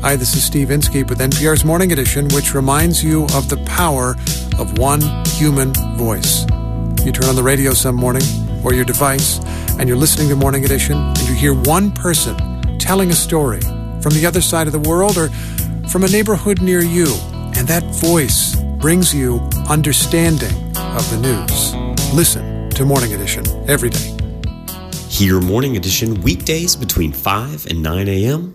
Hi, this is Steve Inskeep with NPR's Morning Edition, which reminds you of the power of one human voice. You turn on the radio some morning or your device, and you're listening to Morning Edition, and you hear one person telling a story from the other side of the world or from a neighborhood near you, and that voice brings you understanding of the news. Listen to Morning Edition every day. Hear Morning Edition weekdays between 5 and 9 a.m.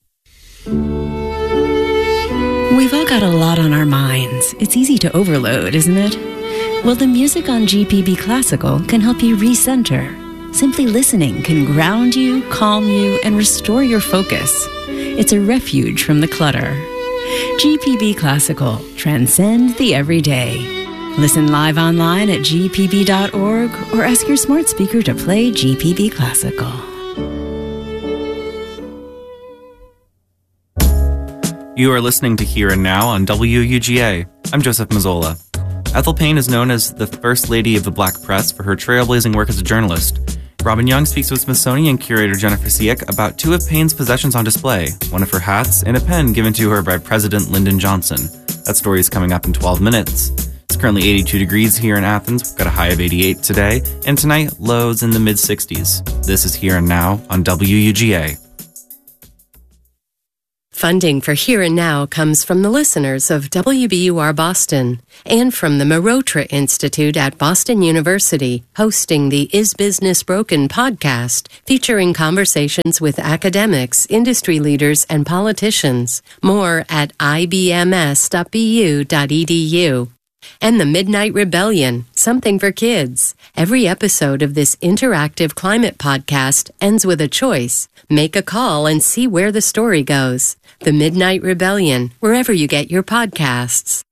We've all got a lot on our minds. It's easy to overload, isn't it? Well, the music on GPB Classical can help you recenter. Simply listening can ground you, calm you, and restore your focus. It's a refuge from the clutter. GPB Classical. Transcend the everyday. Listen live online at gpb.org or ask your smart speaker to play GPB Classical. You are listening to Here and Now on WUGA. I'm Joseph Mazzola. Ethel Payne is known as the First Lady of the Black Press for her trailblazing work as a journalist. Robin Young speaks with Smithsonian curator Jennifer Siek about two of Payne's possessions on display, one of her hats and a pen given to her by President Lyndon Johnson. That story is coming up in 12 minutes. It's currently 82 degrees here in Athens. We've got a high of 88 today, and tonight, lows in the mid-60s. This is Here and Now on WUGA. Funding for Here and Now comes from the listeners of WBUR Boston and from the Marotra Institute at Boston University, hosting the Is Business Broken podcast, featuring conversations with academics, industry leaders, and politicians. More at ibms.bu.edu. And the Midnight Rebellion, something for kids. Every episode of this interactive climate podcast ends with a choice. Make a call and see where the story goes. The Midnight Rebellion, wherever you get your podcasts.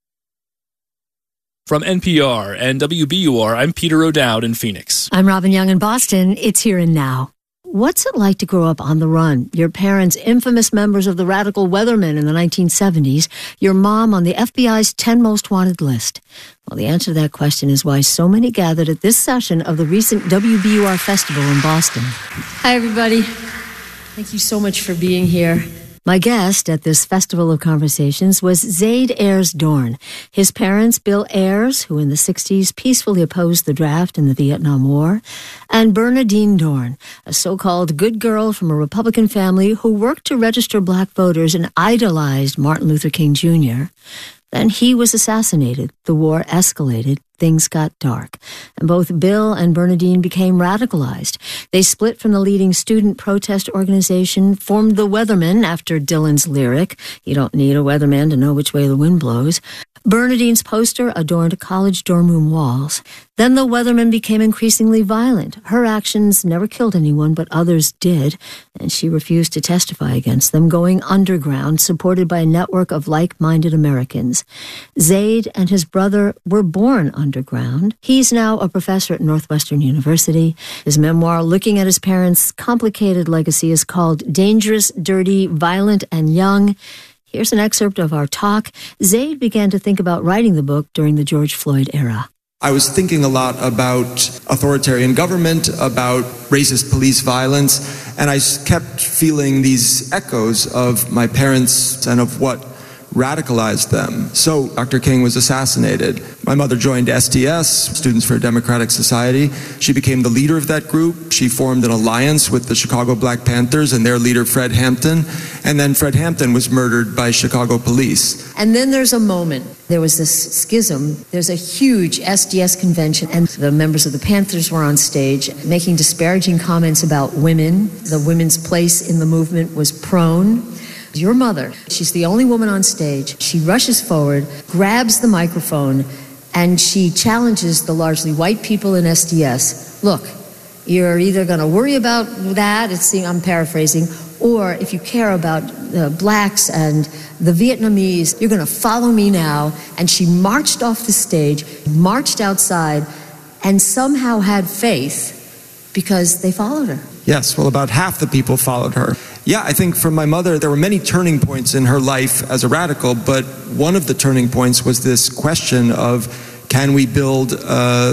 From NPR and WBUR, I'm Peter O'Dowd in Phoenix. I'm Robin Young in Boston. It's Here and Now. What's it like to grow up on the run? Your parents, infamous members of the Radical Weathermen in the 1970s. Your mom on the FBI's 10 Most Wanted list. Well, the answer to that question is why so many gathered at this session of the recent WBUR Festival in Boston. Hi, everybody. Thank you so much for being here. My guest at this Festival of Conversations was Zaid Ayers Dorn. His parents, Bill Ayers, who in the 60s peacefully opposed the draft in the Vietnam War, and Bernadine Dorn, a so-called good girl from a Republican family who worked to register black voters and idolized Martin Luther King Jr. Then he was assassinated. The war escalated. Things got dark. And both Bill and Bernadine became radicalized. They split from the leading student protest organization, formed the Weathermen after Dylan's lyric, "You don't need a weatherman to know which way the wind blows." Bernadine's poster adorned college dorm room walls. Then the Weathermen became increasingly violent. Her actions never killed anyone, but others did, and she refused to testify against them, going underground, supported by a network of like-minded Americans. Zaid and his brother were born underground. He's now a professor at Northwestern University. His memoir, looking at his parents' complicated legacy, is called Dangerous, Dirty, Violent, and Young. Here's an excerpt of our talk. Zaid began to think about writing the book during the George Floyd era. I was thinking a lot about authoritarian government, about racist police violence, and I kept feeling these echoes of my parents and of what radicalized them. So Dr. King was assassinated. My mother joined STS, Students for a Democratic Society. She became the leader of that group. She formed an alliance with the Chicago Black Panthers and their leader, Fred Hampton. And then Fred Hampton was murdered by Chicago police. And then there's a moment. There was this schism. There's a huge SDS convention, and the members of the Panthers were on stage making disparaging comments about women. The women's place in the movement was prone. Your mother, she's the only woman on stage. She rushes forward, grabs the microphone, and she challenges the largely white people in SDS. Look, you're either going to worry about that, I'm paraphrasing, or if you care about the blacks and the Vietnamese, you're going to follow me now. And she marched off the stage, marched outside, and somehow had faith because they followed her. Yes, well, about half the people followed her. Yeah, I think for my mother, there were many turning points in her life as a radical, but one of the turning points was this question of, can we build a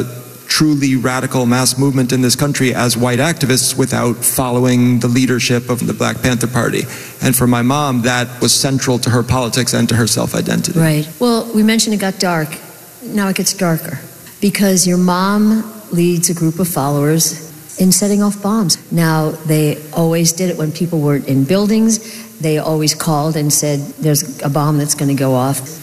truly radical mass movement in this country as white activists without following the leadership of the Black Panther Party. And for my mom, that was central to her politics and to her self-identity. Right. Well, we mentioned it got dark. Now it gets darker because your mom leads a group of followers in setting off bombs. Now, they always did it when people were in buildings. They always called and said, there's a bomb that's going to go off.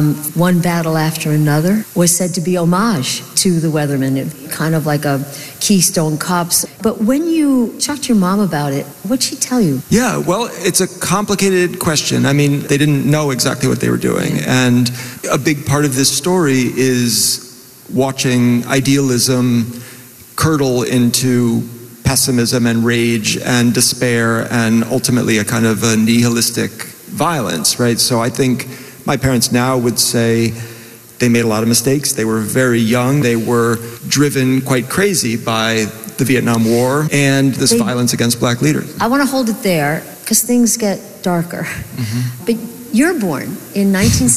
One battle after another was said to be homage to the Weathermen, kind of like a Keystone Cops. But when you talked to your mom about it, what'd she tell you? Yeah, well, it's a complicated question. I mean, they didn't know exactly what they were doing. And a big part of this story is watching idealism curdle into pessimism and rage and despair and ultimately a kind of a nihilistic violence, right? So I think my parents now would say they made a lot of mistakes. They were very young. They were driven quite crazy by the Vietnam War and this violence against black leaders. I want to hold it there because things get darker. Mm-hmm. But you're born in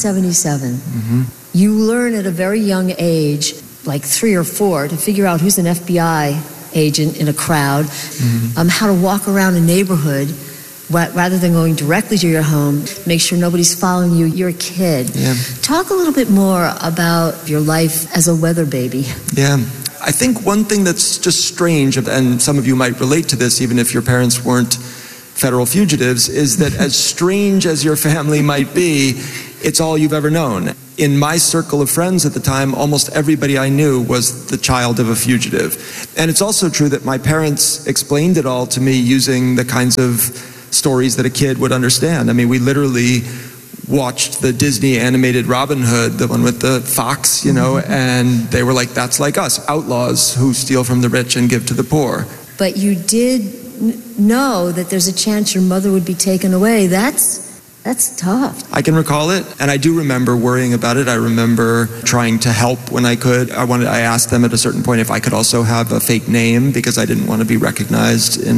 1977. Mm-hmm. You learn at a very young age, like 3 or 4, to figure out who's an FBI agent in a crowd, how to walk around a neighborhood rather than going directly to your home, make sure nobody's following you. You're a kid. Yeah. Talk a little bit more about your life as a weather baby. Yeah. I think one thing that's just strange, and some of you might relate to this even if your parents weren't federal fugitives, is that as strange as your family might be, it's all you've ever known. In my circle of friends at the time, almost everybody I knew was the child of a fugitive. And it's also true that my parents explained it all to me using the kinds of stories that a kid would understand. I mean, we literally watched the Disney animated Robin Hood, the one with the fox, and they were like, that's like us, outlaws who steal from the rich and give to the poor. But you did know that there's a chance your mother would be taken away. That's tough. I can recall it, and I do remember worrying about it. I remember trying to help when I could. I asked them at a certain point if I could also have a fake name because I didn't want to be recognized in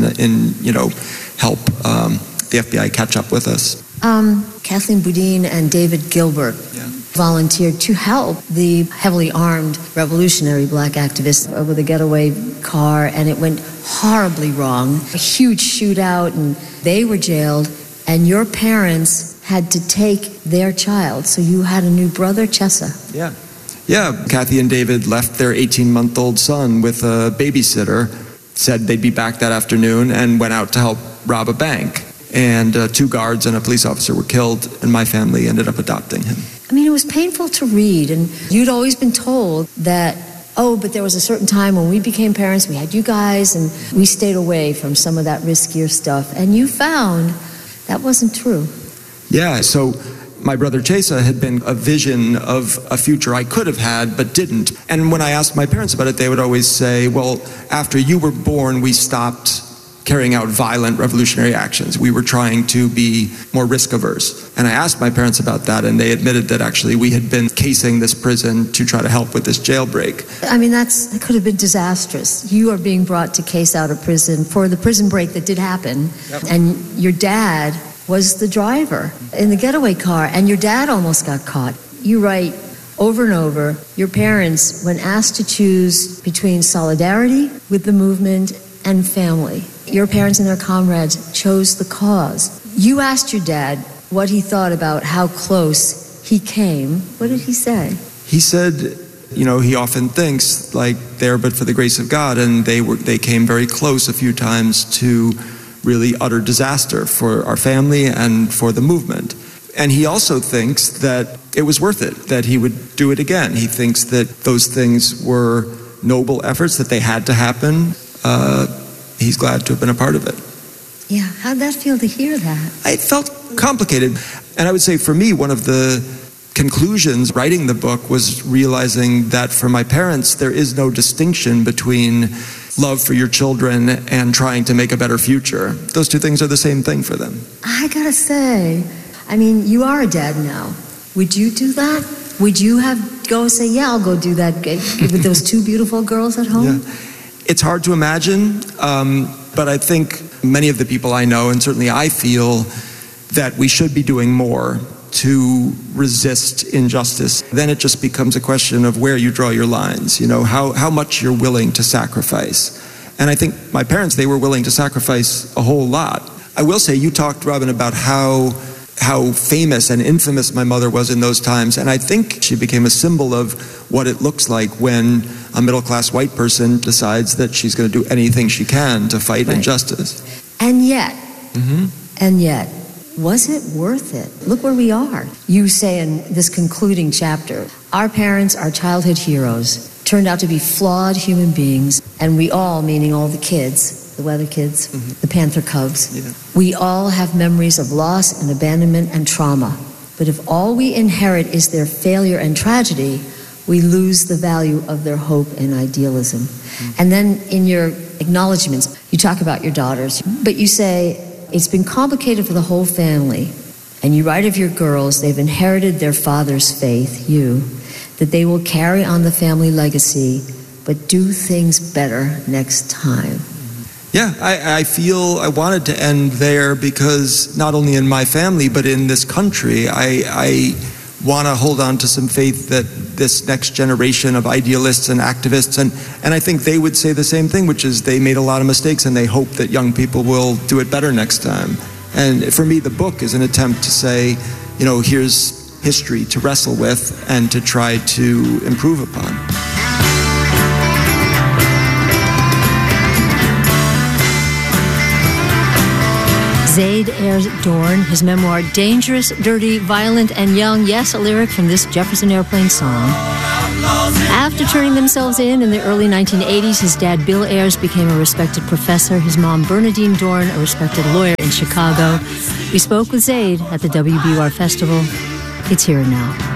help the FBI catch up with us. Kathleen Boudin and David Gilbert volunteered to help the heavily armed revolutionary black activists with a getaway car, and it went horribly wrong. A huge shootout, and they were jailed, and your parents had to take their child. So you had a new brother, Chesa. Yeah, Kathy and David left their 18-month-old son with a babysitter, said they'd be back that afternoon, and went out to help rob a bank. And 2 guards and a police officer were killed, and my family ended up adopting him. I mean, it was painful to read, and you'd always been told that, but there was a certain time when we became parents, we had you guys, and we stayed away from some of that riskier stuff. And you found that wasn't true. Yeah, so my brother Chesa had been a vision of a future I could have had but didn't. And when I asked my parents about it, they would always say, well, after you were born, we stopped carrying out violent revolutionary actions. We were trying to be more risk averse. And I asked my parents about that, and they admitted that actually we had been casing this prison to try to help with this jailbreak. I mean, that could have been disastrous. You are being brought to case out a prison for the prison break that did happen. Yep. And your dad was the driver in the getaway car, and your dad almost got caught. You write over and over, your parents, when asked to choose between solidarity with the movement and family, your parents and their comrades chose the cause. You asked your dad what he thought about how close he came. What did he say? He said, he often thinks like there but for the grace of God, and they came very close a few times to really utter disaster for our family and for the movement. And he also thinks that it was worth it, that he would do it again. He thinks that those things were noble efforts, that they had to happen. He's glad to have been a part of it. Yeah, how'd that feel to hear that? It felt complicated. And I would say for me, one of the conclusions writing the book was realizing that for my parents, there is no distinction between love for your children and trying to make a better future. Those two things are the same thing for them. I gotta say, you are a dad now. Would you do that? Would you go say, yeah, I'll go do that with those 2 beautiful girls at home? Yeah. It's hard to imagine, but I think many of the people I know, and certainly I feel, that we should be doing more to resist injustice. Then it just becomes a question of where you draw your lines, how much you're willing to sacrifice. And I think my parents, they were willing to sacrifice a whole lot. I will say, you talked, Robin, about how famous and infamous my mother was in those times, and I think she became a symbol of what it looks like when a middle-class white person decides that she's going to do anything she can to fight injustice. And yet, was it worth it? Look where we are. You say in this concluding chapter, our parents, our childhood heroes, turned out to be flawed human beings, and we all, meaning all the kids, the Weather Kids, the Panther Cubs, we all have memories of loss and abandonment and trauma. But if all we inherit is their failure and tragedy, we lose the value of their hope and idealism. And then in your acknowledgments, you talk about your daughters, but you say, it's been complicated for the whole family. And you write of your girls, they've inherited their father's faith, you, that they will carry on the family legacy, but do things better next time. Yeah, I feel I wanted to end there because not only in my family, but in this country, I want to hold on to some faith that this next generation of idealists and activists, and I think they would say the same thing, which is they made a lot of mistakes and they hope that young people will do it better next time. And for me, the book is an attempt to say, here's history to wrestle with and to try to improve upon. Zaid Ayers Dorn, his memoir, Dangerous, Dirty, Violent, and Young. Yes, a lyric from this Jefferson Airplane song. After turning themselves in the early 1980s, his dad, Bill Ayers, became a respected professor. His mom, Bernadine Dorn, a respected lawyer in Chicago. We spoke with Zaid at the WBUR Festival. It's Here and Now.